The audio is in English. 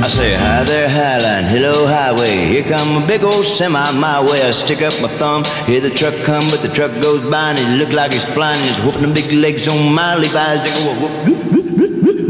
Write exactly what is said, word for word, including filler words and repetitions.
I say, hi there, Highline, hello, highway. Here come a big old semi my way. I stick up my thumb, hear the truck come, but the truck goes by and it look like he's flying. He's whooping the big legs on my Levi's. They go, whoop, whoop.